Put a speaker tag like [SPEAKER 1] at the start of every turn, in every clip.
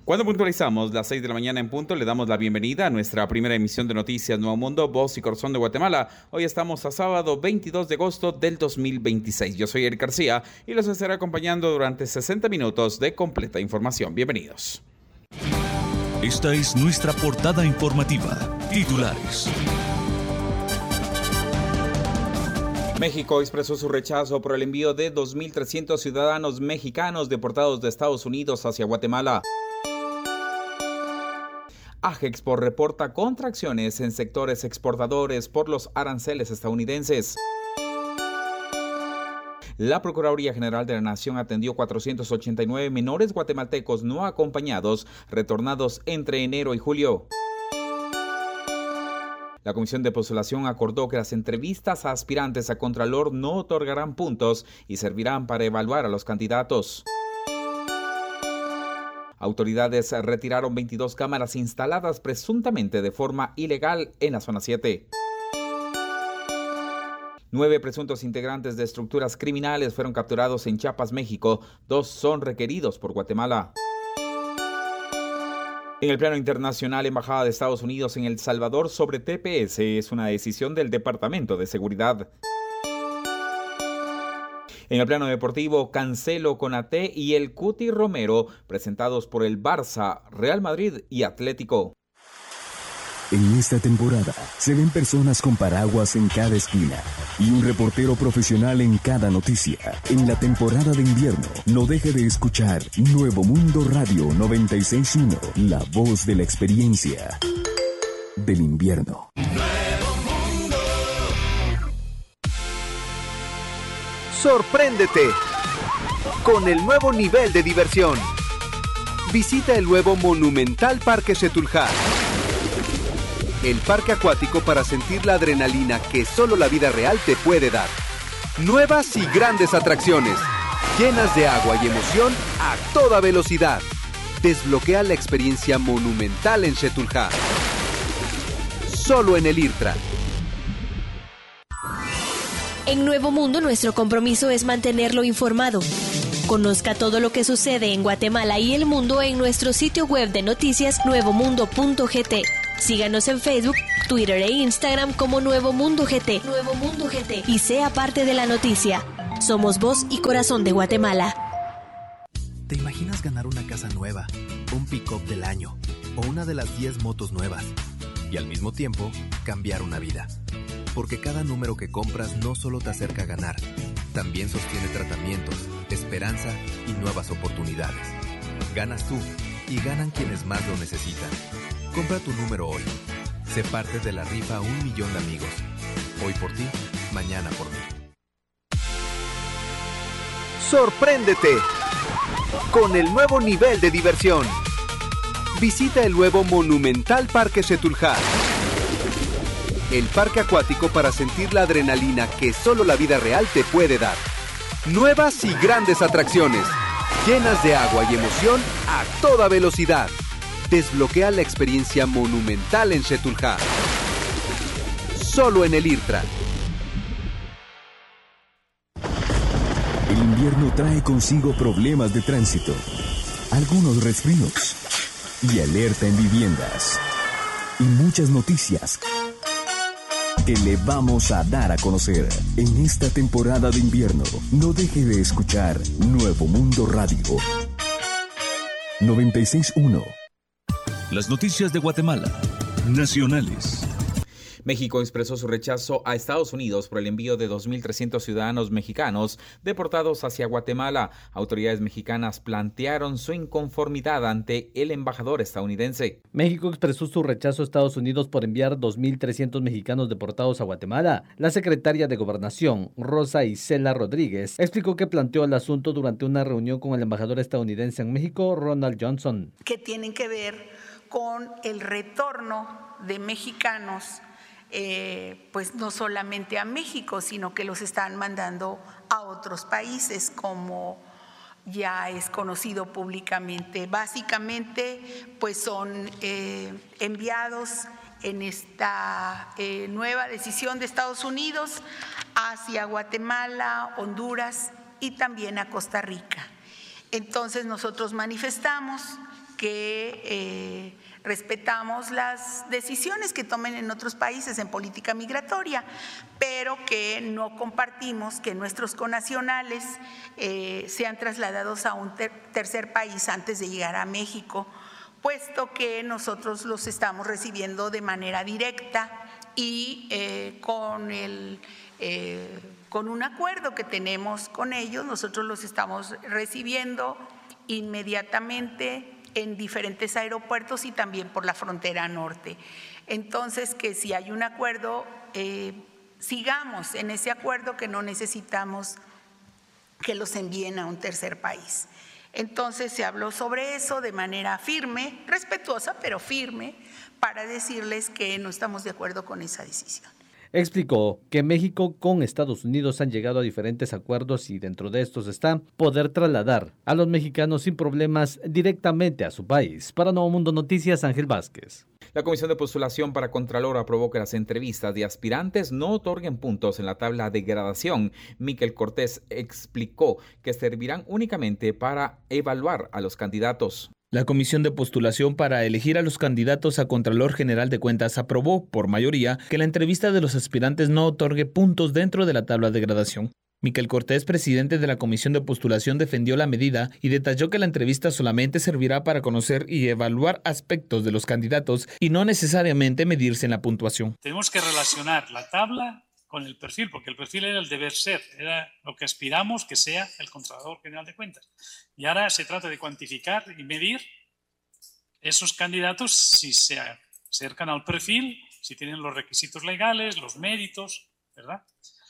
[SPEAKER 1] Cuando puntualizamos las 6 de la mañana en punto, le damos la bienvenida a nuestra primera emisión de Noticias Nuevo Mundo, Voz y Corazón de Guatemala. Hoy estamos a sábado 22 de agosto del 2026. Yo soy Eric García y los estaré acompañando durante 60 minutos de completa información. Bienvenidos.
[SPEAKER 2] Esta es nuestra portada informativa. Titulares.
[SPEAKER 1] México expresó su rechazo por el envío de 2.300 ciudadanos mexicanos deportados de Estados Unidos hacia Guatemala. Agexport reporta contracciones en sectores exportadores por los aranceles estadounidenses. La Procuraduría General de la Nación atendió 489 menores guatemaltecos no acompañados retornados entre enero y julio. La Comisión de Postulación acordó que las entrevistas a aspirantes a Contralor no otorgarán puntos y servirán para evaluar a los candidatos. Autoridades retiraron 22 cámaras instaladas presuntamente de forma ilegal en la zona 7. 9 presuntos integrantes de estructuras criminales fueron capturados en Chiapas, México. 2 son requeridos por Guatemala. En el plano internacional, Embajada de Estados Unidos en El Salvador sobre TPS es una decisión del Departamento de Seguridad. En el plano deportivo, Cancelo, Konaté y el Cuti Romero, presentados por el Barça, Real Madrid y Atlético.
[SPEAKER 3] En esta temporada se ven personas con paraguas en cada esquina y un reportero profesional en cada noticia. En la temporada de invierno, no deje de escuchar Nuevo Mundo Radio 96.1, la voz de la experiencia del invierno.
[SPEAKER 4] Sorpréndete con el nuevo nivel de diversión. Visita el nuevo Monumental Parque Xetulhá, el parque acuático para sentir la adrenalina que solo la vida real te puede dar. Nuevas y grandes atracciones, llenas de agua y emoción a toda velocidad. Desbloquea la experiencia monumental en Xetulhá. Solo en el IRTRA.
[SPEAKER 5] En Nuevo Mundo, nuestro compromiso es mantenerlo informado. Conozca todo lo que sucede en Guatemala y el mundo en nuestro sitio web de noticias nuevomundo.gt. Síganos en Facebook, Twitter e Instagram como Nuevo Mundo GT. Nuevo Mundo GT. Y sea parte de la noticia. Somos voz y corazón de Guatemala.
[SPEAKER 6] ¿Te imaginas ganar una casa nueva, un pick-up del año o una de las 10 motos nuevas? Y al mismo tiempo, cambiar una vida. Porque cada número que compras no solo te acerca a ganar, también sostiene tratamientos, esperanza y nuevas oportunidades. Ganas tú y ganan quienes más lo necesitan. Compra tu número hoy. Sé parte de la rifa 1 millón de amigos. Hoy por ti, mañana por mí.
[SPEAKER 4] Sorpréndete con el nuevo nivel de diversión. Visita el nuevo Monumental Parque Xetulhá, el parque acuático para sentir la adrenalina que solo la vida real te puede dar. Nuevas y grandes atracciones, llenas de agua y emoción a toda velocidad. Desbloquea la experiencia monumental en Xetulhá. Solo en el IRTRA.
[SPEAKER 3] El invierno trae consigo problemas de tránsito, algunos resfríos y alerta en viviendas. Y muchas noticias que le vamos a dar a conocer en esta temporada de invierno. No deje de escuchar Nuevo Mundo Radio 96.1.
[SPEAKER 2] Las noticias de Guatemala, nacionales.
[SPEAKER 1] México expresó su rechazo a Estados Unidos por el envío de 2.300 ciudadanos mexicanos deportados hacia Guatemala. Autoridades mexicanas plantearon su inconformidad ante el embajador estadounidense.
[SPEAKER 7] México expresó su rechazo a Estados Unidos por enviar 2.300 mexicanos deportados a Guatemala. La secretaria de Gobernación, Rosa Isela Rodríguez, explicó que planteó el asunto durante una reunión con el embajador estadounidense en México, Ronald Johnson.
[SPEAKER 8] Que tienen que ver con el retorno de mexicanos pues no solamente a México, sino que los están mandando a otros países, como ya es conocido públicamente. Básicamente, pues son enviados en esta nueva decisión de Estados Unidos hacia Guatemala, Honduras y también a Costa Rica. Entonces nosotros manifestamos que respetamos las decisiones que tomen en otros países en política migratoria, pero que no compartimos que nuestros connacionales sean trasladados a un tercer país antes de llegar a México, puesto que nosotros los estamos recibiendo de manera directa y con un acuerdo que tenemos con ellos. Nosotros los estamos recibiendo inmediatamente en diferentes aeropuertos y también por la frontera norte. Entonces, que si hay un acuerdo, sigamos en ese acuerdo, que no necesitamos que los envíen a un tercer país. Entonces se habló sobre eso de manera firme, respetuosa, pero firme, para decirles que no estamos de acuerdo con esa decisión.
[SPEAKER 7] Explicó que México con Estados Unidos han llegado a diferentes acuerdos y dentro de estos está poder trasladar a los mexicanos sin problemas directamente a su país. Para Nuevo Mundo Noticias, Ángel Vázquez.
[SPEAKER 1] La Comisión de Postulación para Contralor aprobó que las entrevistas de aspirantes no otorguen puntos en la tabla de gradación. Miquel Cortés explicó que servirán únicamente para evaluar a los candidatos.
[SPEAKER 9] La Comisión de Postulación para elegir a los candidatos a Contralor General de Cuentas aprobó, por mayoría, que la entrevista de los aspirantes no otorgue puntos dentro de la tabla de gradación. Miquel Cortés, presidente de la Comisión de Postulación, defendió la medida y detalló que la entrevista solamente servirá para conocer y evaluar aspectos de los candidatos y no necesariamente medirse en la puntuación.
[SPEAKER 10] Tenemos que relacionar la tabla con el perfil, porque el perfil era el deber ser, era lo que aspiramos que sea el Contralor General de Cuentas. Y ahora se trata de cuantificar y medir esos candidatos si se acercan al perfil, si tienen los requisitos legales, los méritos, ¿verdad?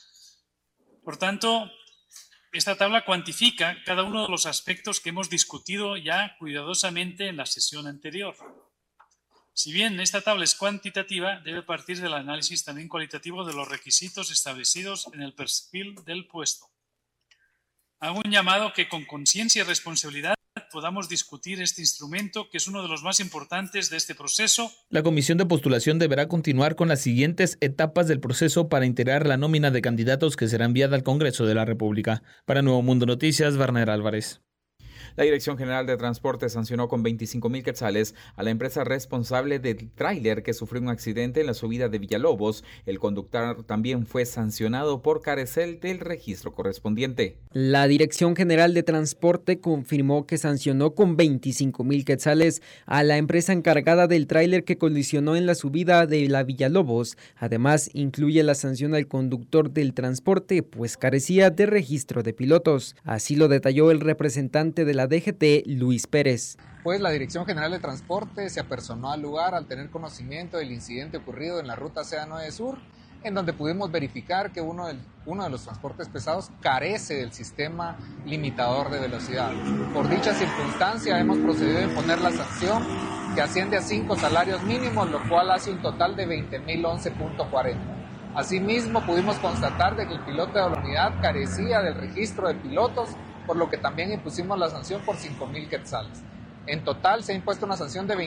[SPEAKER 10] Por tanto, esta tabla cuantifica cada uno de los aspectos que hemos discutido ya cuidadosamente en la sesión anterior. Si bien esta tabla es cuantitativa, debe partir del análisis también cualitativo de los requisitos establecidos en el perfil del puesto. Hago un llamado que con conciencia y responsabilidad podamos discutir este instrumento, que es uno de los más importantes de este proceso.
[SPEAKER 9] La Comisión de Postulación deberá continuar con las siguientes etapas del proceso para integrar la nómina de candidatos que será enviada al Congreso de la República. Para Nuevo Mundo Noticias, Werner Álvarez.
[SPEAKER 1] La Dirección General de Transporte sancionó con 25,000 quetzales a la empresa responsable del tráiler que sufrió un accidente en la subida de Villalobos. El conductor también fue sancionado por carecer del registro correspondiente.
[SPEAKER 11] La Dirección General de Transporte confirmó que sancionó con 25,000 quetzales a la empresa encargada del tráiler que colisionó en la subida de la Villalobos. Además, incluye la sanción al conductor del transporte, pues carecía de registro de pilotos. Así lo detalló el representante de la DGT, Luis Pérez.
[SPEAKER 12] Pues la Dirección General de Transporte se apersonó al lugar al tener conocimiento del incidente ocurrido en la ruta CA9 Sur, en donde pudimos verificar que uno de los transportes pesados carece del sistema limitador de velocidad. Por dicha circunstancia hemos procedido a imponer la sanción, que asciende a 5 salarios mínimos, lo cual hace un total de 20.011.40. Asimismo, pudimos constatar de que el piloto de la unidad carecía del registro de pilotos, por lo que también impusimos la sanción por 5,000 quetzales. En total se ha impuesto una sanción de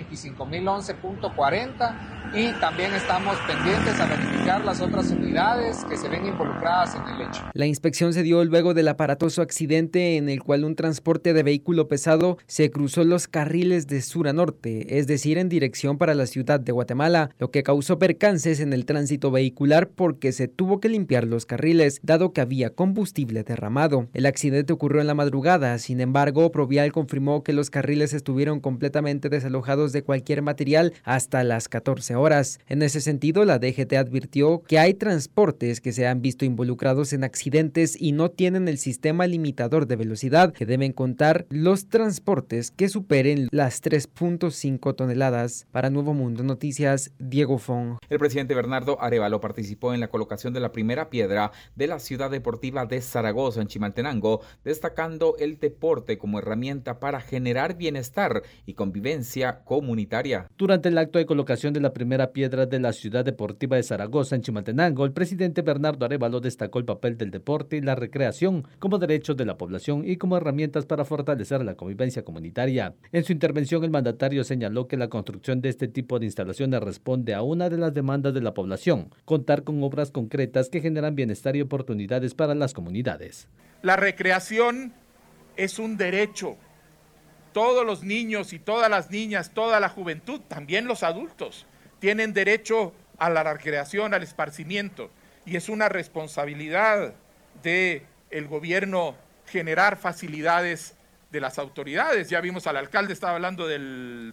[SPEAKER 12] 25.011.40 y también estamos pendientes a verificar las otras unidades que se ven involucradas en el hecho.
[SPEAKER 11] La inspección se dio luego del aparatoso accidente en el cual un transporte de vehículo pesado se cruzó los carriles de sur a norte, es decir, en dirección para la ciudad de Guatemala, lo que causó percances en el tránsito vehicular porque se tuvo que limpiar los carriles, dado que había combustible derramado. El accidente ocurrió en la madrugada, sin embargo, Provial confirmó que los carriles estuvieron completamente desalojados de cualquier material hasta las 14 horas. En ese sentido, la DGT advirtió que hay transportes que se han visto involucrados en accidentes y no tienen el sistema limitador de velocidad, que deben contar los transportes que superen las 3.5 toneladas. Para Nuevo Mundo Noticias, Diego Fong.
[SPEAKER 1] El presidente Bernardo Arévalo participó en la colocación de la primera piedra de la ciudad deportiva de Zaragoza, en Chimaltenango, destacando el deporte como herramienta para generar bienestar y convivencia comunitaria.
[SPEAKER 7] Durante el acto de colocación de la primera piedra de la ciudad deportiva de Zaragoza, en Chimaltenango, el presidente Bernardo Arévalo destacó el papel del deporte y la recreación como derechos de la población y como herramientas para fortalecer la convivencia comunitaria. En su intervención, el mandatario señaló que la construcción de este tipo de instalaciones responde a una de las demandas de la población: contar con obras concretas que generan bienestar y oportunidades para las comunidades.
[SPEAKER 13] La recreación es un derecho todos los niños y todas las niñas, toda la juventud, también los adultos, tienen derecho a la recreación, al esparcimiento, y es una responsabilidad del gobierno generar facilidades de las autoridades. Ya vimos al alcalde, estaba hablando del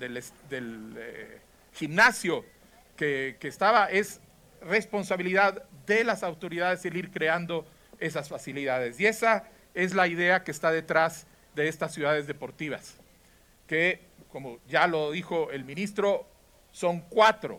[SPEAKER 13] gimnasio que estaba, es responsabilidad de las autoridades el ir creando esas facilidades. Y esa es la idea que está detrás de estas ciudades deportivas, que, como ya lo dijo el ministro, son 4,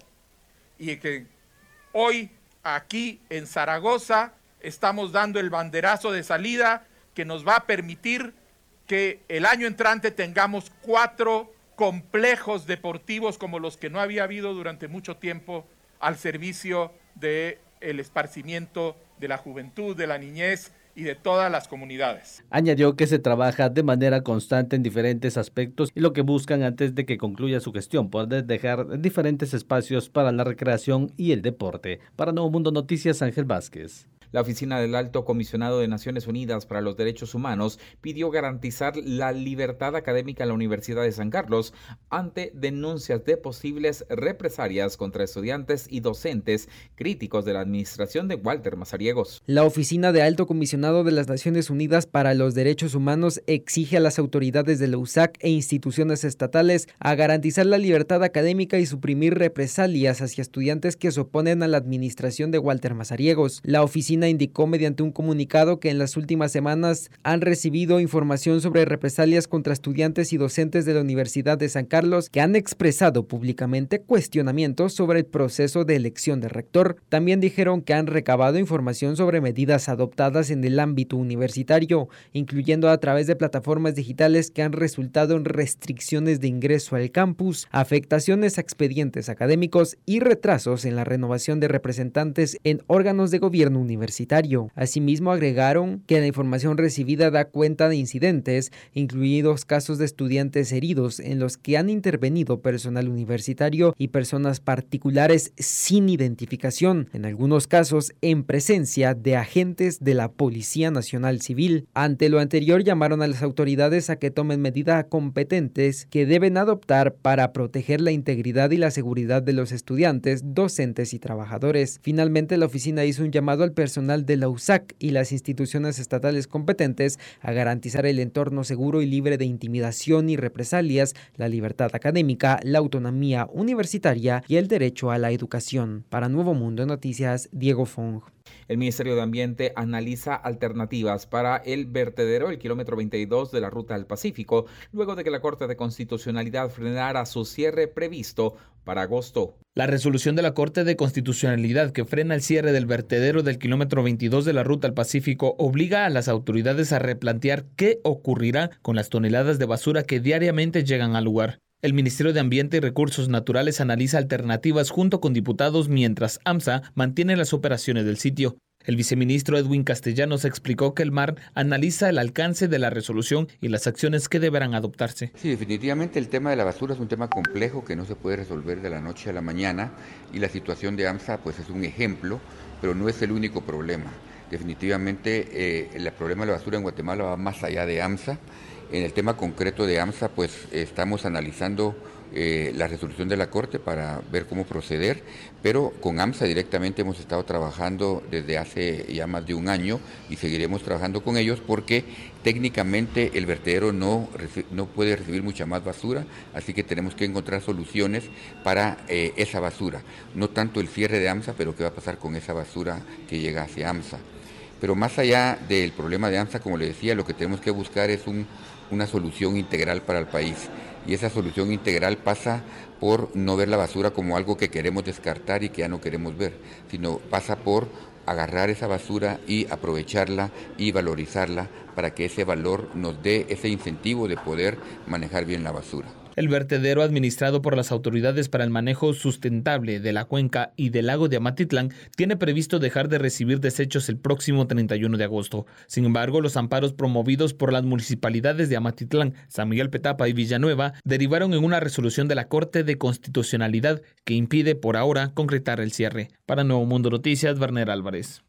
[SPEAKER 13] y que hoy aquí en Zaragoza estamos dando el banderazo de salida que nos va a permitir que el año entrante tengamos 4 complejos deportivos como los que no había habido durante mucho tiempo al servicio del esparcimiento de la juventud, de la niñez y de todas las comunidades.
[SPEAKER 7] Añadió que se trabaja de manera constante en diferentes aspectos y lo que buscan antes de que concluya su gestión, poder dejar diferentes espacios para la recreación y el deporte. Para Nuevo Mundo Noticias, Ángel Vázquez.
[SPEAKER 1] La Oficina del Alto Comisionado de Naciones Unidas para los Derechos Humanos pidió garantizar la libertad académica en la Universidad de San Carlos ante denuncias de posibles represalias contra estudiantes y docentes críticos de la administración de Walter Mazariegos.
[SPEAKER 11] La Oficina de Alto Comisionado de las Naciones Unidas para los Derechos Humanos exige a las autoridades de la USAC e instituciones estatales a garantizar la libertad académica y suprimir represalias hacia estudiantes que se oponen a la administración de Walter Mazariegos. La oficina indicó mediante un comunicado que en las últimas semanas han recibido información sobre represalias contra estudiantes y docentes de la Universidad de San Carlos que han expresado públicamente cuestionamientos sobre el proceso de elección de rector. También dijeron que han recabado información sobre medidas adoptadas en el ámbito universitario, incluyendo a través de plataformas digitales que han resultado en restricciones de ingreso al campus, afectaciones a expedientes académicos y retrasos en la renovación de representantes en órganos de gobierno universitario. Asimismo, agregaron que la información recibida da cuenta de incidentes, incluidos casos de estudiantes heridos en los que han intervenido personal universitario y personas particulares sin identificación, en algunos casos en presencia de agentes de la Policía Nacional Civil. Ante lo anterior, llamaron a las autoridades a que tomen medidas competentes que deben adoptar para proteger la integridad y la seguridad de los estudiantes, docentes y trabajadores. Finalmente, la oficina hizo un llamado al personal de la USAC y las instituciones estatales competentes a garantizar el entorno seguro y libre de intimidación y represalias, la libertad académica, la autonomía universitaria y el derecho a la educación. Para Nuevo Mundo Noticias, Diego Fong.
[SPEAKER 1] El Ministerio de Ambiente analiza alternativas para el vertedero, el kilómetro 22 de la Ruta del Pacífico, luego de que la Corte de Constitucionalidad frenara su cierre previsto para agosto.
[SPEAKER 9] La resolución de la Corte de Constitucionalidad que frena el cierre del vertedero del kilómetro 22 de la Ruta al Pacífico obliga a las autoridades a replantear qué ocurrirá con las toneladas de basura que diariamente llegan al lugar. El Ministerio de Ambiente y Recursos Naturales analiza alternativas junto con diputados mientras AMSA mantiene las operaciones del sitio. El viceministro Edwin Castellanos explicó que el MAR analiza el alcance de la resolución y las acciones que deberán adoptarse.
[SPEAKER 14] Sí, definitivamente el tema de la basura es un tema complejo que no se puede resolver de la noche a la mañana y la situación de AMSA pues es un ejemplo, pero no es el único problema. Definitivamente el problema de la basura en Guatemala va más allá de AMSA. En el tema concreto de AMSA, pues estamos analizando la resolución de la Corte para ver cómo proceder, pero con AMSA directamente hemos estado trabajando desde hace ya más de un año y seguiremos trabajando con ellos porque técnicamente el vertedero no puede recibir mucha más basura, así que tenemos que encontrar soluciones para esa basura. No tanto el cierre de AMSA, pero qué va a pasar con esa basura que llega hacia AMSA. Pero más allá del problema de AMSA, como le decía, lo que tenemos que buscar es una solución integral para el país. Y esa solución integral pasa por no ver la basura como algo que queremos descartar y que ya no queremos ver, sino pasa por agarrar esa basura y aprovecharla y valorizarla para que ese valor nos dé ese incentivo de poder manejar bien la basura.
[SPEAKER 9] El vertedero administrado por las autoridades para el manejo sustentable de la cuenca y del lago de Amatitlán tiene previsto dejar de recibir desechos el próximo 31 de agosto. Sin embargo, los amparos promovidos por las municipalidades de Amatitlán, San Miguel Petapa y Villanueva derivaron en una resolución de la Corte de Constitucionalidad que impide por ahora concretar el cierre. Para Nuevo Mundo Noticias, Werner Álvarez.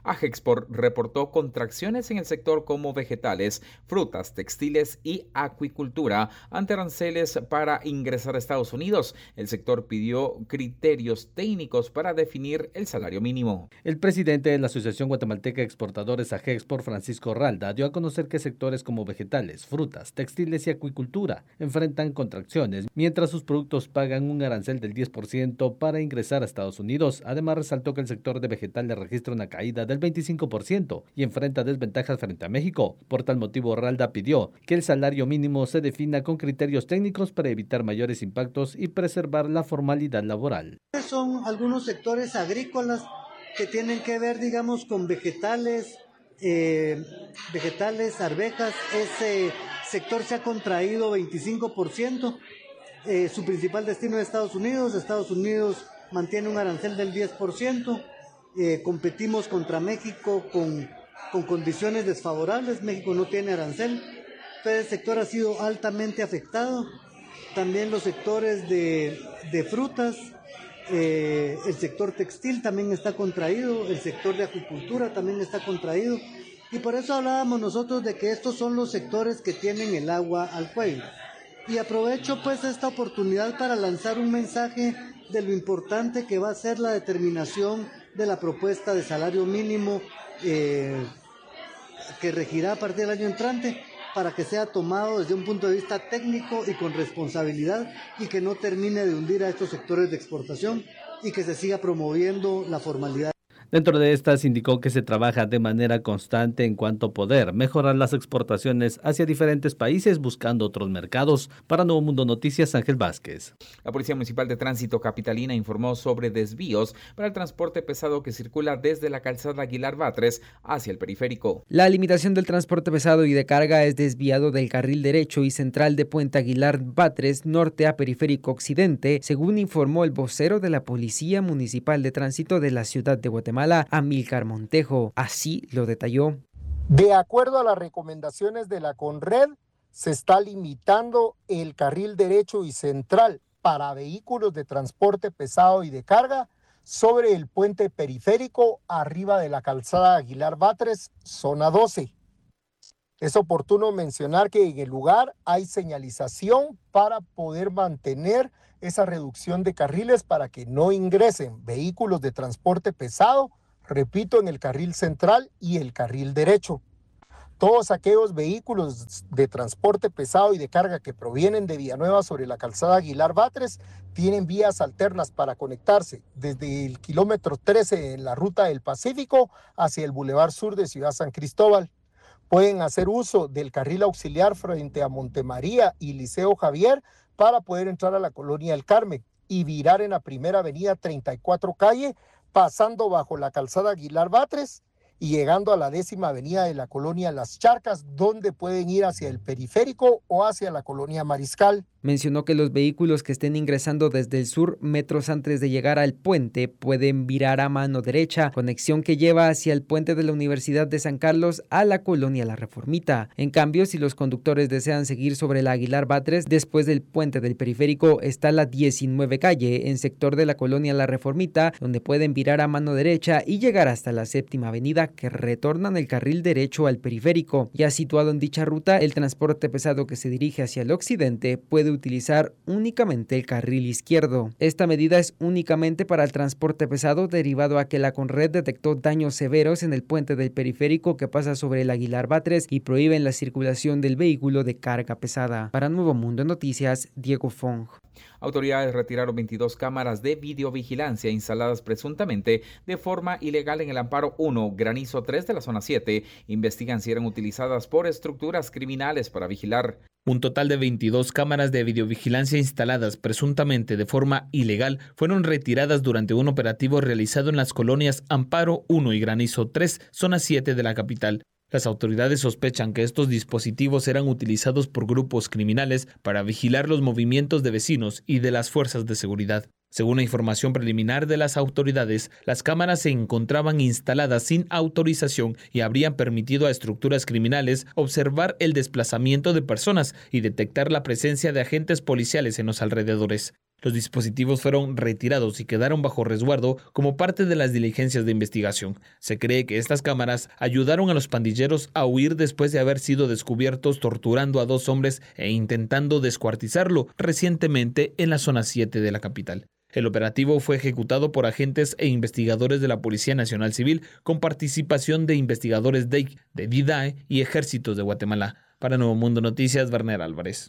[SPEAKER 1] Agexport reportó contracciones en el sector como vegetales, frutas, textiles y acuicultura ante aranceles para ingresar a Estados Unidos. El sector pidió criterios técnicos para definir el salario mínimo.
[SPEAKER 7] El presidente de la Asociación Guatemalteca de Exportadores Agexport, Francisco Ralda, dio a conocer que sectores como vegetales, frutas, textiles y acuicultura enfrentan contracciones, mientras sus productos pagan un arancel del 10% para ingresar a Estados Unidos. Además, resaltó que el sector de vegetales registra una caída del 25% y enfrenta desventajas frente a México. Por tal motivo, Ralda pidió que el salario mínimo se defina con criterios técnicos para evitar mayores impactos y preservar la formalidad laboral.
[SPEAKER 15] Son algunos sectores agrícolas que tienen que ver, digamos, con vegetales, arvejas. Ese sector se ha contraído 25%. Su principal destino es Estados Unidos. Estados Unidos mantiene un arancel del 10%. Competimos contra México con condiciones desfavorables. México no tiene arancel. Pero el sector ha sido altamente afectado. También los sectores de frutas. El sector textil también está contraído, el sector de acuicultura también está contraído, y por eso hablábamos nosotros de que estos son los sectores que tienen el agua al cuello. Y aprovecho pues esta oportunidad para lanzar un mensaje de lo importante que va a ser la determinación de la propuesta de salario mínimo que regirá a partir del año entrante, para que sea tomado desde un punto de vista técnico y con responsabilidad, y que no termine de hundir a estos sectores de exportación y que se siga promoviendo la formalidad.
[SPEAKER 7] Dentro de estas, indicó que se trabaja de manera constante en cuanto a poder mejorar las exportaciones hacia diferentes países buscando otros mercados. Para Nuevo Mundo Noticias, Ángel Vázquez.
[SPEAKER 1] La Policía Municipal de Tránsito Capitalina informó sobre desvíos para el transporte pesado que circula desde la calzada Aguilar Batres hacia el periférico.
[SPEAKER 11] La limitación del transporte pesado y de carga es desviado del carril derecho y central de Puente Aguilar Batres norte a periférico occidente, según informó el vocero de la Policía Municipal de Tránsito de la ciudad de Guatemala, Amílcar Montejo. Así lo detalló.
[SPEAKER 16] De acuerdo a las recomendaciones de la Conred, se está limitando el carril derecho y central para vehículos de transporte pesado y de carga sobre el puente periférico arriba de la calzada Aguilar Batres, zona 12. Es oportuno mencionar que en el lugar hay señalización para poder mantener esa reducción de carriles para que no ingresen vehículos de transporte pesado, repito, en el carril central y el carril derecho. Todos aquellos vehículos de transporte pesado y de carga que provienen de Villanueva sobre la calzada Aguilar Batres tienen vías alternas para conectarse desde el kilómetro 13 en la ruta del Pacífico hacia el Boulevard Sur de Ciudad San Cristóbal. Pueden hacer uso del carril auxiliar frente a Montemaría y Liceo Javier para poder entrar a la colonia El Carmen y virar en la primera avenida 34 calle, pasando bajo la calzada Aguilar Batres y llegando a la 10ª avenida de la colonia Las Charcas, donde pueden ir hacia el periférico o hacia la colonia Mariscal.
[SPEAKER 11] Mencionó que los vehículos que estén ingresando desde el sur metros antes de llegar al puente pueden virar a mano derecha, conexión que lleva hacia el puente de la Universidad de San Carlos a la colonia La Reformita. En cambio, si los conductores desean seguir sobre la Aguilar Batres, después del puente del periférico está la 19 calle en sector de la colonia La Reformita, donde pueden virar a mano derecha y llegar hasta la 7ª avenida, que retornan el carril derecho al periférico. Ya situado en dicha ruta, el transporte pesado que se dirige hacia el occidente puede utilizar únicamente el carril izquierdo. Esta medida es únicamente para el transporte pesado, derivado a que la Conred detectó daños severos en el puente del periférico que pasa sobre el Aguilar Batres y prohíben la circulación del vehículo de carga pesada. Para Nuevo Mundo Noticias, Diego Fong.
[SPEAKER 1] Autoridades retiraron 22 cámaras de videovigilancia instaladas presuntamente de forma ilegal en el Amparo 1, Granizo 3 de la zona 7. Investigan si eran utilizadas por estructuras criminales para vigilar.
[SPEAKER 9] Un total de 22 cámaras de videovigilancia instaladas presuntamente de forma ilegal fueron retiradas durante un operativo realizado en las colonias Amparo 1 y Granizo 3, zona 7 de la capital. Las autoridades sospechan que estos dispositivos eran utilizados por grupos criminales para vigilar los movimientos de vecinos y de las fuerzas de seguridad. Según la información preliminar de las autoridades, las cámaras se encontraban instaladas sin autorización y habrían permitido a estructuras criminales observar el desplazamiento de personas y detectar la presencia de agentes policiales en los alrededores. Los dispositivos fueron retirados y quedaron bajo resguardo como parte de las diligencias de investigación. Se cree que estas cámaras ayudaron a los pandilleros a huir después de haber sido descubiertos torturando a 2 hombres e intentando descuartizarlo recientemente en la zona 7 de la capital. El operativo fue ejecutado por agentes e investigadores de la Policía Nacional Civil con participación de investigadores de DIDAE y Ejércitos de Guatemala. Para Nuevo Mundo Noticias, Werner Álvarez.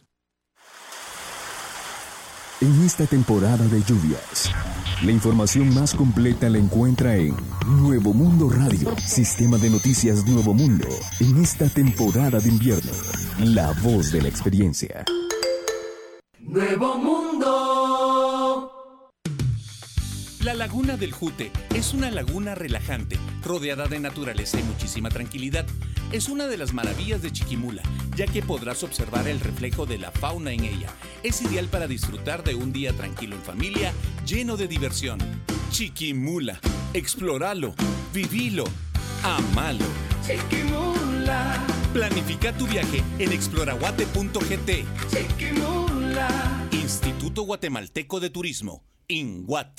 [SPEAKER 3] En esta temporada de lluvias, la información más completa la encuentra en Nuevo Mundo Radio, sistema de noticias Nuevo Mundo. En esta temporada de invierno, la voz de la experiencia.
[SPEAKER 17] Nuevo Mundo.
[SPEAKER 18] La Laguna del Jute es una laguna relajante, rodeada de naturaleza y muchísima tranquilidad. Es una de las maravillas de Chiquimula, ya que podrás observar el reflejo de la fauna en ella. Es ideal para disfrutar de un día tranquilo en familia, lleno de diversión. Chiquimula, explóralo, vivilo, amalo.
[SPEAKER 17] Chiquimula.
[SPEAKER 18] Planifica tu viaje en exploraguate.gt.
[SPEAKER 17] Chiquimula.
[SPEAKER 18] Instituto Guatemalteco de Turismo, INGUAT.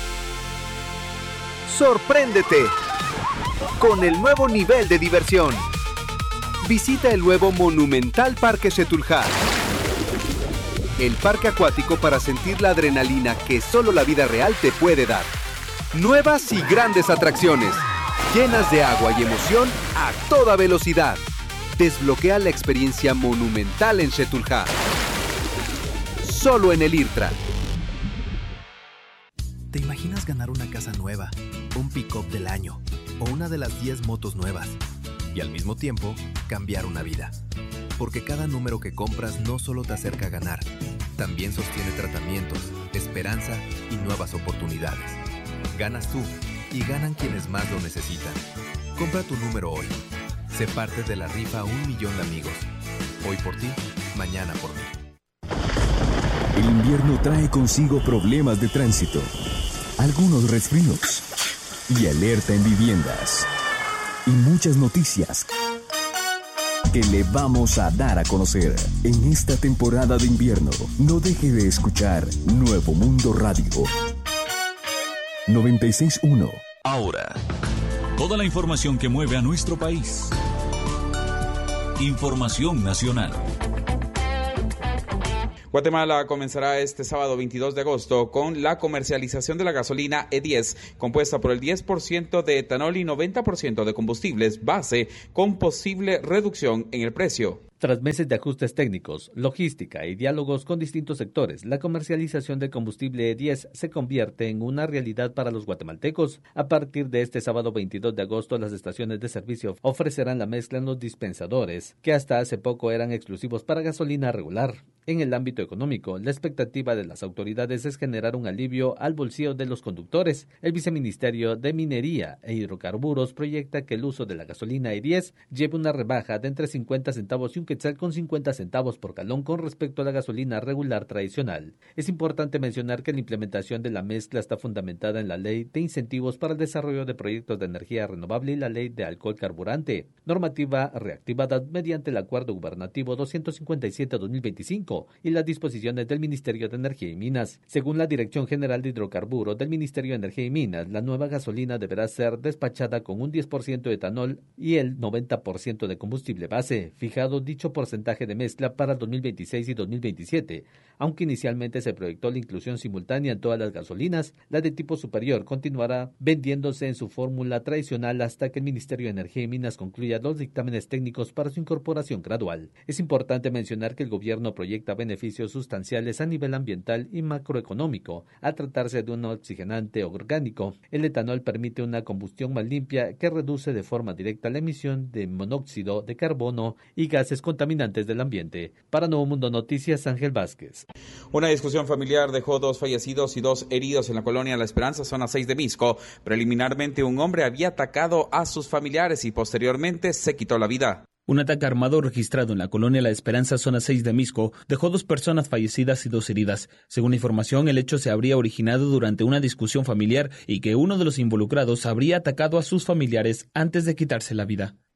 [SPEAKER 4] Sorpréndete con el nuevo nivel de diversión. Visita el nuevo Monumental Parque Setúljar. El parque acuático para sentir la adrenalina que solo la vida real te puede dar. Nuevas y grandes atracciones, llenas de agua y emoción a toda velocidad. Desbloquea la experiencia monumental en Setúljar. Solo en el IRTRA.
[SPEAKER 6] ¿Te imaginas ganar una casa nueva, un pick-up del año o una de las 10 motos nuevas? Y al mismo tiempo, cambiar una vida. Porque cada número que compras no solo te acerca a ganar, también sostiene tratamientos, esperanza y nuevas oportunidades. Ganas tú y ganan quienes más lo necesitan. Compra tu número hoy. Sé parte de la rifa 1 millón de amigos. Hoy por ti, mañana por mí.
[SPEAKER 3] El invierno trae consigo problemas de tránsito, algunos resfríos y alerta en viviendas. Y muchas noticias que le vamos a dar a conocer en esta temporada de invierno. No deje de escuchar Nuevo Mundo Radio 96.1.
[SPEAKER 2] Ahora, toda la información que mueve a nuestro país. Información nacional.
[SPEAKER 1] Guatemala comenzará este sábado 22 de agosto con la comercialización de la gasolina E10, compuesta por el 10% de etanol y 90% de combustibles base, con posible reducción en el precio.
[SPEAKER 7] Tras meses de ajustes técnicos, logística y diálogos con distintos sectores, la comercialización de combustible E10 se convierte en una realidad para los guatemaltecos. A partir de este sábado 22 de agosto, las estaciones de servicio ofrecerán la mezcla en los dispensadores, que hasta hace poco eran exclusivos para gasolina regular. En el ámbito económico, la expectativa de las autoridades es generar un alivio al bolsillo de los conductores. El Viceministerio de Minería e Hidrocarburos proyecta que el uso de la gasolina E10 lleve una rebaja de entre 50 centavos y un quetzal con 50 centavos por galón con respecto a la gasolina regular tradicional. Es importante mencionar que la implementación de la mezcla está fundamentada en la Ley de Incentivos para el Desarrollo de Proyectos de Energía Renovable y la Ley de Alcohol Carburante, normativa reactivada mediante el Acuerdo Gubernativo 257-2025 y las disposiciones del Ministerio de Energía y Minas. Según la Dirección General de Hidrocarburos del Ministerio de Energía y Minas, la nueva gasolina deberá ser despachada con un 10% de etanol y el 90% de combustible base, fijado dicho porcentaje de mezcla para 2026 y 2027. Aunque inicialmente se proyectó la inclusión simultánea en todas las gasolinas, la de tipo superior continuará vendiéndose en su fórmula tradicional hasta que el Ministerio de Energía y Minas concluya los dictámenes técnicos para su incorporación gradual. Es importante mencionar que el gobierno proyecta beneficios sustanciales a nivel ambiental y macroeconómico. Al tratarse de un oxigenante orgánico, el etanol permite una combustión más limpia que reduce de forma directa la emisión de monóxido de carbono y gases contaminantes del ambiente. Para Nuevo Mundo Noticias, Ángel Vázquez.
[SPEAKER 1] Una discusión familiar dejó 2 fallecidos y 2 heridos en la colonia La Esperanza, zona 6 de Misco. Preliminarmente, un hombre había atacado a sus familiares y posteriormente se quitó la vida.
[SPEAKER 9] Un ataque armado registrado en la colonia La Esperanza, zona 6 de Misco, dejó 2 personas fallecidas y 2 heridas. Según información, el hecho se habría originado durante una discusión familiar y que uno de los involucrados habría atacado a sus familiares antes de quitarse la vida.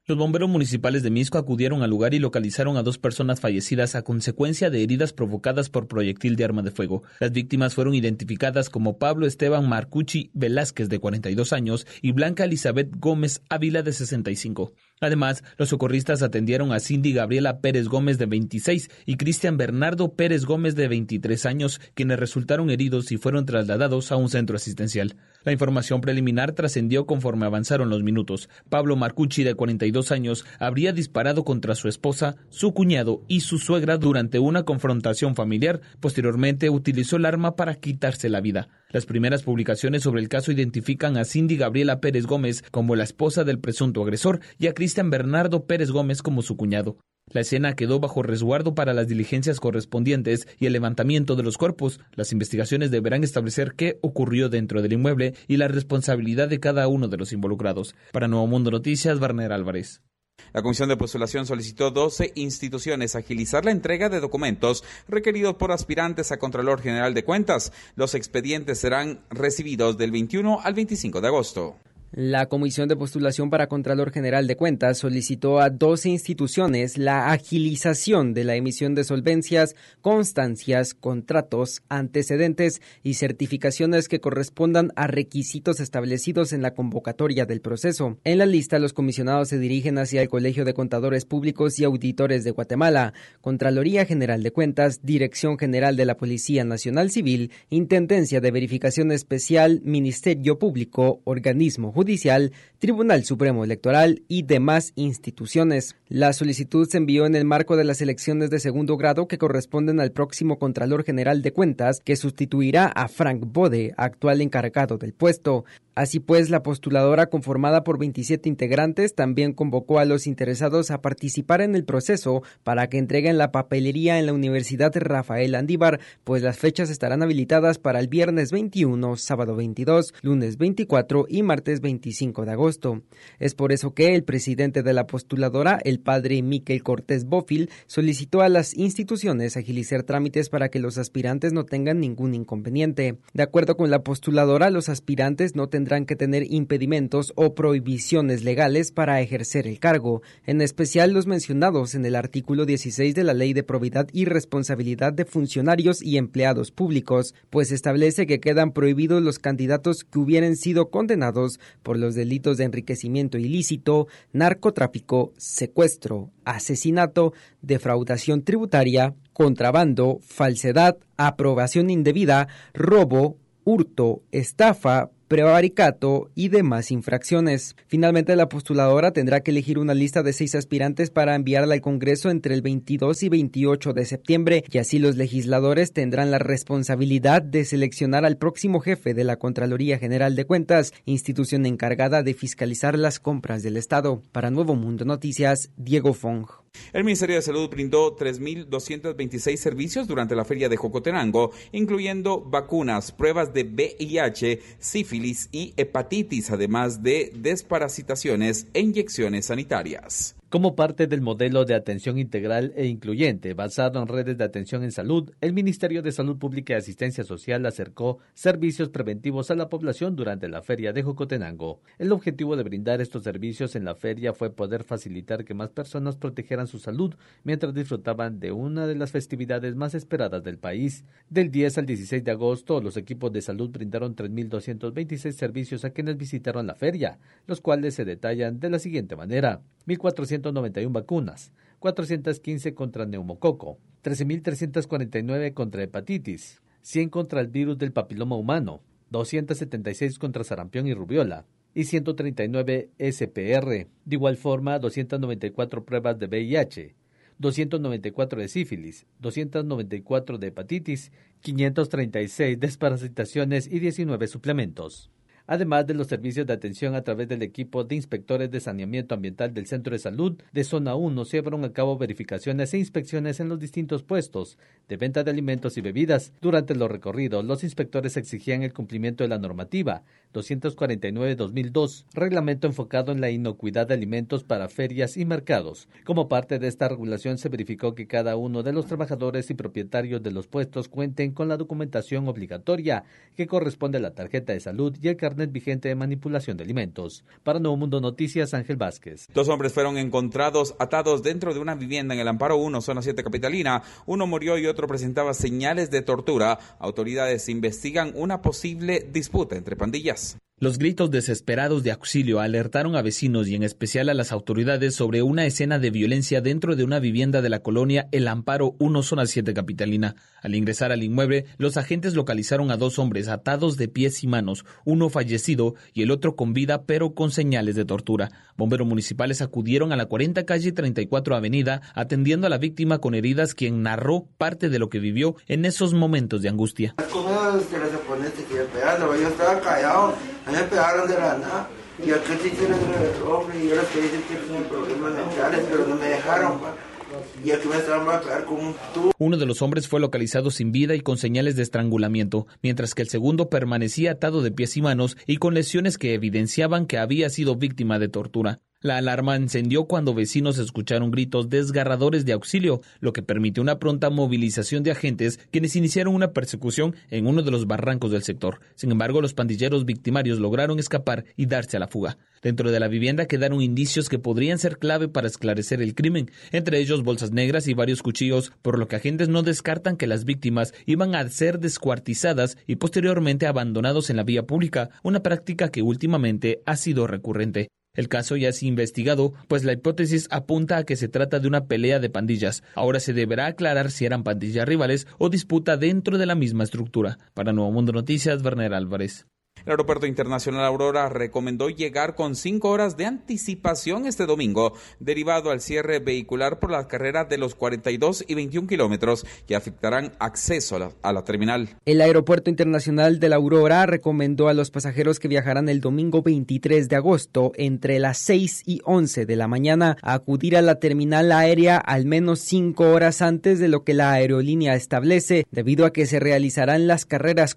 [SPEAKER 9] Los bomberos municipales de Misco acudieron al lugar y localizaron a 2 personas fallecidas a consecuencia de heridas provocadas por proyectil de arma de fuego. Las víctimas fueron identificadas como Pablo Esteban Marcucci Velázquez, de 42 años, y Blanca Elizabeth Gómez Ávila, de 65. Además, los socorristas atendieron a Cindy Gabriela Pérez Gómez, de 26, y Cristian Bernardo Pérez Gómez, de 23 años, quienes resultaron heridos y fueron trasladados a un centro asistencial. La información preliminar trascendió conforme avanzaron los minutos. Pablo Marcucci, de 42 años, habría disparado contra su esposa, su cuñado y su suegra durante una confrontación familiar. Posteriormente, utilizó el arma para quitarse la vida. Las primeras publicaciones sobre el caso identifican a Cindy Gabriela Pérez Gómez como la esposa del presunto agresor y a Cristian Bernardo Pérez Gómez como su cuñado. La escena quedó bajo resguardo para las diligencias correspondientes y el levantamiento de los cuerpos. Las investigaciones deberán establecer qué ocurrió dentro del inmueble y la responsabilidad de cada uno de los involucrados. Para Nuevo Mundo Noticias, Barner Álvarez.
[SPEAKER 1] La Comisión de Postulación solicitó 12 instituciones agilizar la entrega de documentos requeridos por aspirantes a Contralor General de Cuentas. Los expedientes serán recibidos del 21 al 25 de agosto.
[SPEAKER 11] La Comisión de Postulación para Contralor General de Cuentas solicitó a 12 instituciones la agilización de la emisión de solvencias, constancias, contratos, antecedentes y certificaciones que correspondan a requisitos establecidos en la convocatoria del proceso. En la lista, los comisionados se dirigen hacia el Colegio de Contadores Públicos y Auditores de Guatemala, Contraloría General de Cuentas, Dirección General de la Policía Nacional Civil, Intendencia de Verificación Especial, Ministerio Público, Organismo Judicial, Tribunal Supremo Electoral y demás instituciones. La solicitud se envió en el marco de las elecciones de segundo grado que corresponden al próximo Contralor General de Cuentas, que sustituirá a Frank Bode, actual encargado del puesto. Así pues, la postuladora, conformada por 27 integrantes, también convocó a los interesados a participar en el proceso para que entreguen la papelería en la Universidad Rafael Andívar, pues las fechas estarán habilitadas para el viernes 21, sábado 22, lunes 24 y martes 25 de agosto. Es por eso que el presidente de la postuladora, el padre Miquel Cortés Bófil, solicitó a las instituciones agilizar trámites para que los aspirantes no tengan ningún inconveniente. De acuerdo con la postuladora, los aspirantes no tendrán que tener impedimentos o prohibiciones legales para ejercer el cargo, en especial los mencionados en el artículo 16 de la Ley de Probidad y Responsabilidad de Funcionarios y Empleados Públicos, pues establece que quedan prohibidos los candidatos que hubieran sido condenados por los delitos de enriquecimiento ilícito, narcotráfico, secuestro, asesinato, defraudación tributaria, contrabando, falsedad, aprobación indebida, robo, hurto, estafa, prevaricato y demás infracciones. Finalmente, la postuladora tendrá que elegir una lista de 6 aspirantes para enviarla al Congreso entre el 22 y 28 de septiembre, y así los legisladores tendrán la responsabilidad de seleccionar al próximo jefe de la Contraloría General de Cuentas, institución encargada de fiscalizar las compras del Estado. Para Nuevo Mundo Noticias, Diego Fong.
[SPEAKER 1] El Ministerio de Salud brindó 3.226 servicios durante la Feria de Jocotenango, incluyendo vacunas, pruebas de VIH, sífilis y hepatitis, además de desparasitaciones e inyecciones sanitarias.
[SPEAKER 7] Como parte del modelo de atención integral e incluyente basado en redes de atención en salud, el Ministerio de Salud Pública y Asistencia Social acercó servicios preventivos a la población durante la Feria de Jocotenango. El objetivo de brindar estos servicios en la feria fue poder facilitar que más personas protegieran su salud mientras disfrutaban de una de las festividades más esperadas del país. Del 10 al 16 de agosto, los equipos de salud brindaron 3.226 servicios a quienes visitaron la feria, los cuales se detallan de la siguiente manera: 1.491 vacunas, 415 contra neumococo, 13.349 contra hepatitis, 100 contra el virus del papiloma humano, 276 contra sarampión y rubiola y 139 SPR. De igual forma, 294 pruebas de VIH, 294 de sífilis, 294 de hepatitis, 536 desparasitaciones y 19 suplementos. Además de los servicios de atención a través del equipo de inspectores de saneamiento ambiental del Centro de Salud de Zona 1, se llevaron a cabo verificaciones e inspecciones en los distintos puestos de venta de alimentos y bebidas. Durante los recorridos, los inspectores exigían el cumplimiento de la normativa 249-2002, reglamento enfocado en la inocuidad de alimentos para ferias y mercados. Como parte de esta regulación, se verificó que cada uno de los trabajadores y propietarios de los puestos cuenten con la documentación obligatoria que corresponde a la tarjeta de salud y el carnet carnet vigente de manipulación de alimentos. Para Nuevo Mundo Noticias, Ángel Vázquez.
[SPEAKER 1] 2 hombres fueron encontrados atados dentro de una vivienda en el Amparo 1, zona 7 capitalina. Uno murió y otro presentaba señales de tortura. Autoridades investigan una posible disputa entre pandillas.
[SPEAKER 9] Los gritos desesperados de auxilio alertaron a vecinos y en especial a las autoridades sobre una escena de violencia dentro de una vivienda de la colonia El Amparo 1, zona 7 capitalina. Al ingresar al inmueble, los agentes localizaron a 2 hombres atados de pies y manos, uno fallecido y el otro con vida pero con señales de tortura. Bomberos municipales acudieron a la 40 calle 34 avenida atendiendo a la víctima con heridas, quien narró parte de lo que vivió en esos momentos de angustia.
[SPEAKER 19] Yo estaba callado, a mí me pegaron de la nada y aquel sí tiene el hombre y yo les pedí que tienen problemas mentales, pero no me dejaron, y aquí me estaban a pegar con un tubo.
[SPEAKER 9] Uno de los hombres fue localizado sin vida y con señales de estrangulamiento, mientras que el segundo permanecía atado de pies y manos y con lesiones que evidenciaban que había sido víctima de tortura. La alarma encendió cuando vecinos escucharon gritos desgarradores de auxilio, lo que permitió una pronta movilización de agentes, quienes iniciaron una persecución en uno de los barrancos del sector. Sin embargo, los pandilleros victimarios lograron escapar y darse a la fuga. Dentro de la vivienda quedaron indicios que podrían ser clave para esclarecer el crimen, entre ellos bolsas negras y varios cuchillos, por lo que agentes no descartan que las víctimas iban a ser descuartizadas y posteriormente abandonados en la vía pública, una práctica que últimamente ha sido recurrente. El caso ya es investigado, pues la hipótesis apunta a que se trata de una pelea de pandillas. Ahora se deberá aclarar si eran pandillas rivales o disputa dentro de la misma estructura. Para Nuevo Mundo Noticias, Werner Álvarez.
[SPEAKER 1] El Aeropuerto Internacional Aurora recomendó llegar con 5 horas de anticipación este domingo, derivado al cierre vehicular por la carrera de los 42 y 21 kilómetros que afectarán acceso a la terminal.
[SPEAKER 11] El Aeropuerto Internacional de la Aurora recomendó a los pasajeros que viajarán el domingo 23 de agosto entre las 6 y 11 de la mañana a acudir a la terminal aérea al menos 5 horas antes de lo que la aerolínea establece, debido a que se realizarán las carreras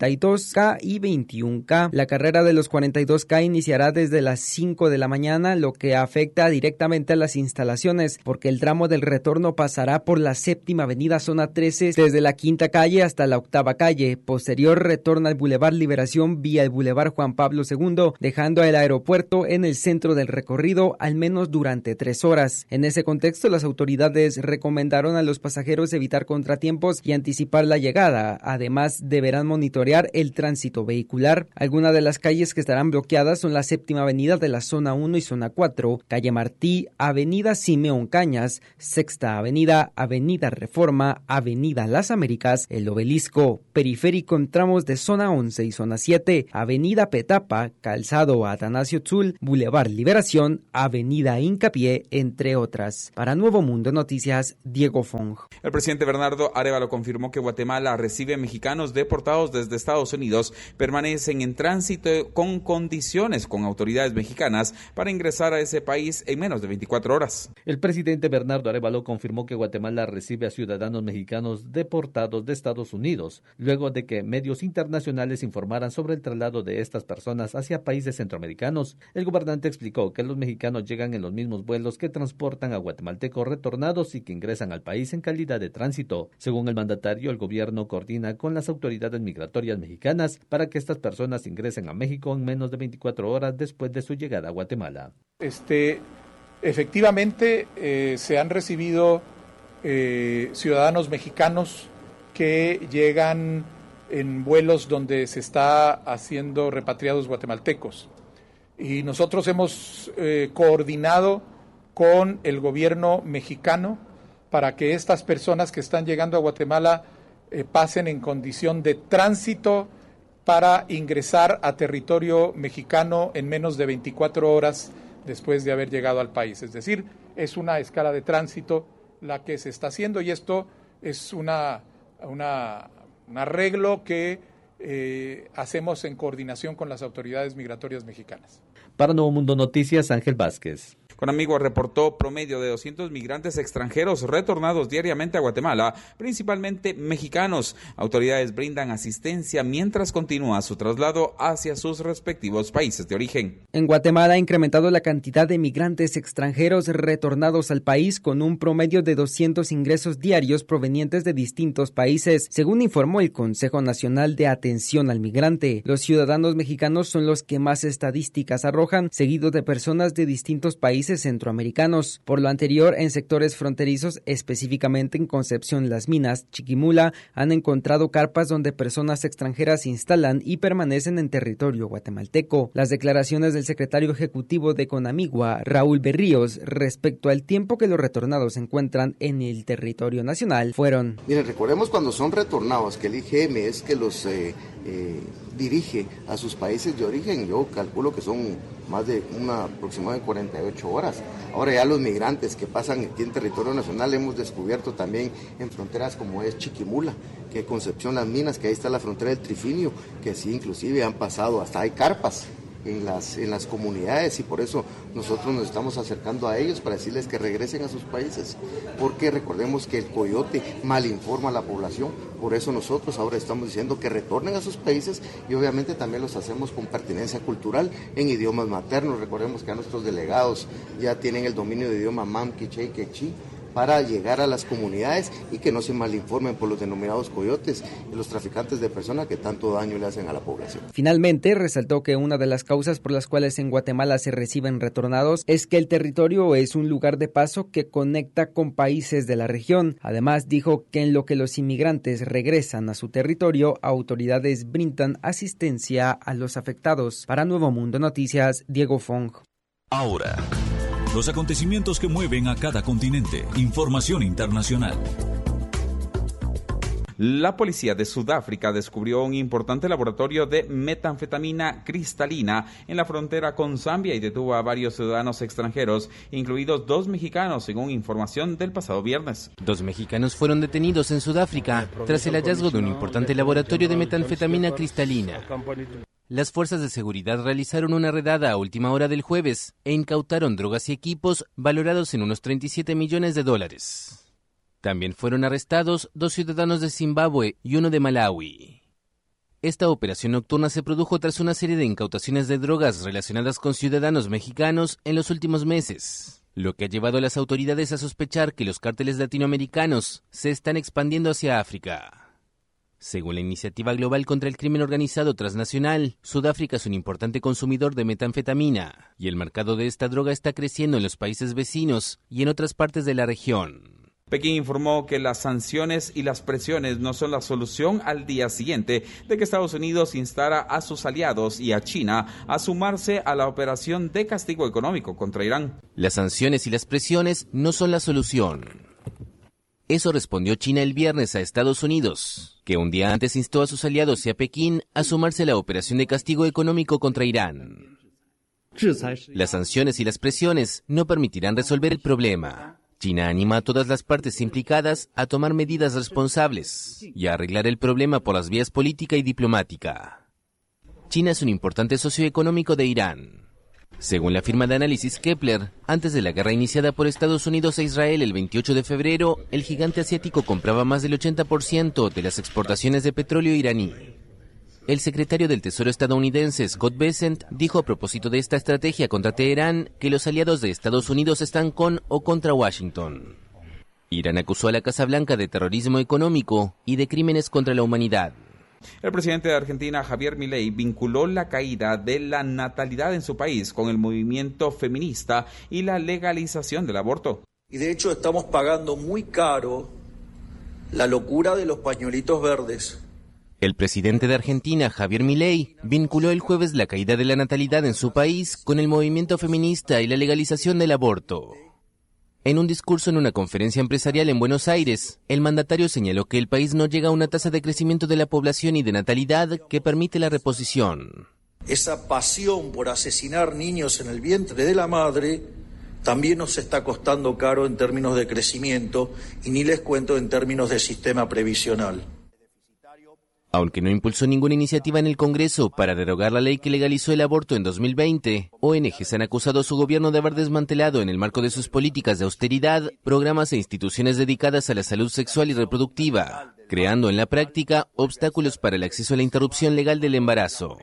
[SPEAKER 11] 42K y 21K. La carrera de los 42K iniciará desde las 5 de la mañana, lo que afecta directamente a las instalaciones, porque el tramo del retorno pasará por la séptima avenida zona 13 desde la quinta calle hasta la octava calle. Posterior retorna al Boulevard Liberación vía el Boulevard Juan Pablo II, dejando el aeropuerto en el centro del recorrido al menos durante 3 horas. En ese contexto, las autoridades recomendaron a los pasajeros evitar contratiempos y anticipar la llegada. Además, deberán monitorear el tránsito vehicular. Algunas de las calles que estarán bloqueadas son la séptima avenida de la zona 1 y zona 4, calle Martí, avenida Simeón Cañas, sexta avenida, avenida Reforma, avenida Las Américas, el Obelisco, periférico en tramos de zona 11 y zona 7, avenida Petapa, calzado Atanasio Tzul, Boulevard Liberación, avenida Hincapié, entre otras. Para Nuevo Mundo Noticias, Diego Fong.
[SPEAKER 1] El presidente Bernardo Arévalo confirmó que Guatemala recibe mexicanos deportados desde Estados Unidos, permanecen en tránsito con condiciones con autoridades mexicanas para ingresar a ese país en menos de 24 horas.
[SPEAKER 7] El presidente Bernardo Arévalo confirmó que Guatemala recibe a ciudadanos mexicanos deportados de Estados Unidos, luego de que medios internacionales informaran sobre el traslado de estas personas hacia países centroamericanos. El gobernante explicó que los mexicanos llegan en los mismos vuelos que transportan a guatemaltecos retornados y que ingresan al país en calidad de tránsito. Según el mandatario, el gobierno coordina con las autoridades migratorias mexicanas para que estas personas ingresen a México en menos de 24 horas después de su llegada a Guatemala.
[SPEAKER 13] Efectivamente, se han recibido ciudadanos mexicanos que llegan en vuelos donde se está haciendo repatriados guatemaltecos. Y nosotros hemos coordinado con el gobierno mexicano para que estas personas que están llegando a Guatemala pasen en condición de tránsito para ingresar a territorio mexicano en menos de 24 horas después de haber llegado al país. Es decir, es una escala de tránsito la que se está haciendo y esto es un arreglo que hacemos en coordinación con las autoridades migratorias mexicanas.
[SPEAKER 7] Para Nuevo Mundo Noticias, Ángel Vázquez.
[SPEAKER 1] Conamigua reportó promedio de 200 migrantes extranjeros retornados diariamente a Guatemala, principalmente mexicanos. Autoridades brindan asistencia mientras continúa su traslado hacia sus respectivos países de origen.
[SPEAKER 11] En Guatemala ha incrementado la cantidad de migrantes extranjeros retornados al país con un promedio de 200 ingresos diarios provenientes de distintos países, según informó el Consejo Nacional de Atención al Migrante. Los ciudadanos mexicanos son los que más estadísticas arrojan, seguido de personas de distintos países centroamericanos. Por lo anterior, en sectores fronterizos, específicamente en Concepción Las Minas, Chiquimula, han encontrado carpas donde personas extranjeras se instalan y permanecen en territorio guatemalteco. Las declaraciones del secretario ejecutivo de Conamigua, Raúl Berríos, respecto al tiempo que los retornados se encuentran en el territorio nacional, fueron:
[SPEAKER 20] Miren, recordemos cuando son retornados, que el IGM es que los dirige a sus países de origen, yo calculo que son más de aproximadamente 48 horas. Ahora ya los migrantes que pasan aquí en territorio nacional hemos descubierto también en fronteras como es Chiquimula, que Concepción Las Minas, que ahí está la frontera del Trifinio, que sí inclusive han pasado, hasta hay carpas en las comunidades, y por eso nosotros nos estamos acercando a ellos para decirles que regresen a sus países, porque recordemos que el coyote malinforma a la población. Por eso nosotros ahora estamos diciendo que retornen a sus países, y obviamente también los hacemos con pertinencia cultural en idiomas maternos. Recordemos que a nuestros delegados ya tienen el dominio de idioma mam, quiché y quechí, para llegar a las comunidades y que no se malinformen por los denominados coyotes y los traficantes de personas que tanto daño le hacen a la población.
[SPEAKER 11] Finalmente, resaltó que una de las causas por las cuales en Guatemala se reciben retornados es que el territorio es un lugar de paso que conecta con países de la región. Además, dijo que en lo que los inmigrantes regresan a su territorio, autoridades brindan asistencia a los afectados. Para Nuevo Mundo Noticias, Diego Fong.
[SPEAKER 2] Ahora, los acontecimientos que mueven a cada continente. Información internacional.
[SPEAKER 1] La policía de Sudáfrica descubrió un importante laboratorio de metanfetamina cristalina en la frontera con Zambia y detuvo a varios ciudadanos extranjeros, incluidos 2 mexicanos, según información del pasado viernes.
[SPEAKER 21] 2 mexicanos fueron detenidos en Sudáfrica tras el hallazgo de un importante laboratorio de metanfetamina cristalina. Las fuerzas de seguridad realizaron una redada a última hora del jueves e incautaron drogas y equipos valorados en unos $37 millones. También fueron arrestados 2 ciudadanos de Zimbabue y 1 de Malawi. Esta operación nocturna se produjo tras una serie de incautaciones de drogas relacionadas con ciudadanos mexicanos en los últimos meses, lo que ha llevado a las autoridades a sospechar que los cárteles latinoamericanos se están expandiendo hacia África. Según la Iniciativa Global contra el Crimen Organizado Transnacional, Sudáfrica es un importante consumidor de metanfetamina y el mercado de esta droga está creciendo en los países vecinos y en otras partes de la región.
[SPEAKER 1] Pekín informó que las sanciones y las presiones no son la solución al día siguiente de que Estados Unidos instara a sus aliados y a China a sumarse a la operación de castigo económico contra Irán.
[SPEAKER 21] Las sanciones y las presiones no son la solución. Eso respondió China el viernes a Estados Unidos, que un día antes instó a sus aliados y a Pekín a sumarse a la operación de castigo económico contra Irán. Las sanciones y las presiones no permitirán resolver el problema. China anima a todas las partes implicadas a tomar medidas responsables y a arreglar el problema por las vías política y diplomática. China es un importante socio económico de Irán. Según la firma de análisis Kepler, antes de la guerra iniciada por Estados Unidos a Israel el 28 de febrero, el gigante asiático compraba más del 80% de las exportaciones de petróleo iraní. El secretario del Tesoro estadounidense Scott Bessent dijo a propósito de esta estrategia contra Teherán que los aliados de Estados Unidos están con o contra Washington. Irán acusó a la Casa Blanca de terrorismo económico y de crímenes contra la humanidad.
[SPEAKER 1] El presidente de Argentina, Javier Milei, vinculó la caída de la natalidad en su país con el movimiento feminista y la legalización del aborto.
[SPEAKER 22] Y de hecho estamos pagando muy caro la locura de los pañuelitos verdes.
[SPEAKER 21] El presidente de Argentina, Javier Milei, vinculó el jueves la caída de la natalidad en su país con el movimiento feminista y la legalización del aborto. En un discurso en una conferencia empresarial en Buenos Aires, el mandatario señaló que el país no llega a una tasa de crecimiento de la población y de natalidad que permite la reposición.
[SPEAKER 22] Esa pasión por asesinar niños en el vientre de la madre también nos está costando caro en términos de crecimiento y ni les cuento en términos de sistema previsional.
[SPEAKER 21] Aunque no impulsó ninguna iniciativa en el Congreso para derogar la ley que legalizó el aborto en 2020, ONGs han acusado a su gobierno de haber desmantelado en el marco de sus políticas de austeridad programas e instituciones dedicadas a la salud sexual y reproductiva, creando en la práctica obstáculos para el acceso a la interrupción legal del embarazo.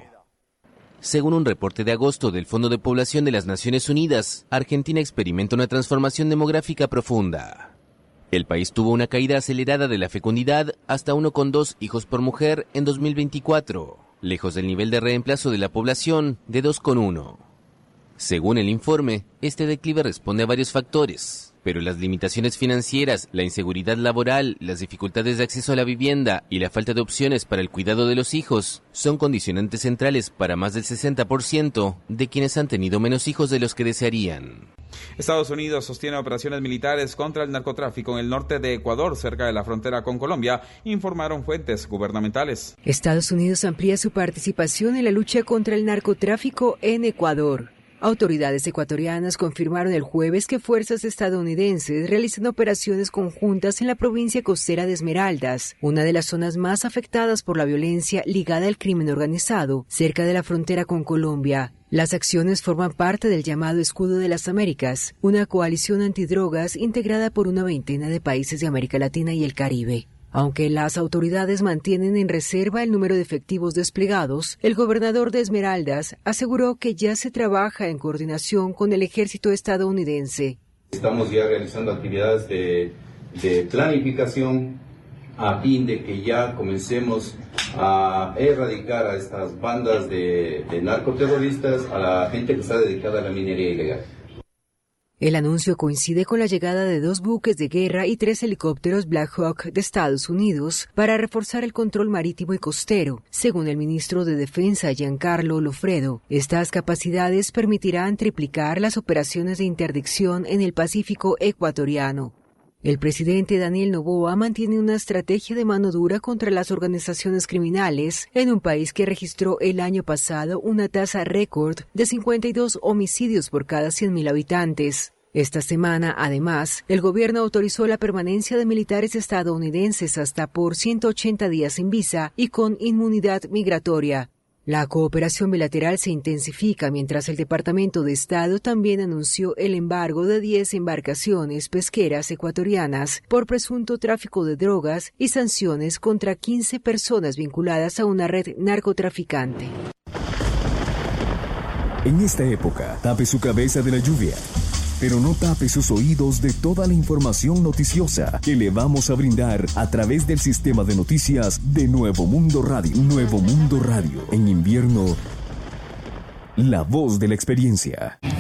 [SPEAKER 21] Según un reporte de agosto del Fondo de Población de las Naciones Unidas, Argentina experimenta una transformación demográfica profunda. El país tuvo una caída acelerada de la fecundidad hasta 1,2 hijos por mujer en 2024, lejos del nivel de reemplazo de la población de 2,1. Según el informe, este declive responde a varios factores, pero las limitaciones financieras, la inseguridad laboral, las dificultades de acceso a la vivienda y la falta de opciones para el cuidado de los hijos son condicionantes centrales para más del 60% de quienes han tenido menos hijos de los que desearían.
[SPEAKER 1] Estados Unidos sostiene operaciones militares contra el narcotráfico en el norte de Ecuador, cerca de la frontera con Colombia, informaron fuentes gubernamentales.
[SPEAKER 5] Estados Unidos amplía su participación en la lucha contra el narcotráfico en Ecuador. Autoridades ecuatorianas confirmaron el jueves que fuerzas estadounidenses realizan operaciones conjuntas en la provincia costera de Esmeraldas, una de las zonas más afectadas por la violencia ligada al crimen organizado, cerca de la frontera con Colombia. Las acciones forman parte del llamado Escudo de las Américas, una coalición antidrogas integrada por una veintena de países de América Latina y el Caribe. Aunque las autoridades mantienen en reserva el número de efectivos desplegados, el gobernador de Esmeraldas aseguró que ya se trabaja en coordinación con el ejército estadounidense.
[SPEAKER 8] Estamos ya realizando actividades de planificación a fin de que ya comencemos a erradicar a estas bandas de narcoterroristas, a la gente que está dedicada a la minería ilegal.
[SPEAKER 5] El anuncio coincide con la llegada de 2 buques de guerra y 3 helicópteros Black Hawk de Estados Unidos para reforzar el control marítimo y costero. Según el ministro de Defensa Giancarlo Lofredo, estas capacidades permitirán triplicar las operaciones de interdicción en el Pacífico ecuatoriano. El presidente Daniel Noboa mantiene una estrategia de mano dura contra las organizaciones criminales en un país que registró el año pasado una tasa récord de 52 homicidios por cada 100.000 habitantes. Esta semana, además, el gobierno autorizó la permanencia de militares estadounidenses hasta por 180 días sin visa y con inmunidad migratoria. La cooperación bilateral se intensifica mientras el Departamento de Estado también anunció el embargo de 10 embarcaciones pesqueras ecuatorianas por presunto tráfico de drogas y sanciones contra 15 personas vinculadas a una red narcotraficante.
[SPEAKER 3] En esta época, tape su cabeza de la lluvia, pero no tape sus oídos de toda la información noticiosa que le vamos a brindar a través del sistema de noticias de Nuevo Mundo Radio. Nuevo Mundo Radio. En invierno, la voz de la experiencia.